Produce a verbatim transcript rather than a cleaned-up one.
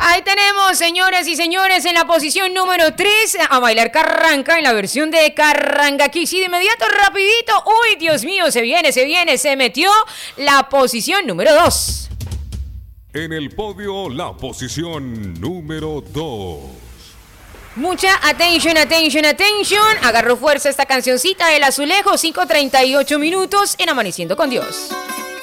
Ahí tenemos, señoras y señores, en la posición número tres, a bailar carranca en la versión de Carranga Kiss. Y de inmediato, rapidito, uy, Dios mío, se viene, se viene, se metió la posición número dos. En el podio, la posición número dos. Mucha atención, atención, atención. Agarró fuerza esta cancioncita del Azulejo, cinco treinta y ocho minutos en Amaneciendo con Dios.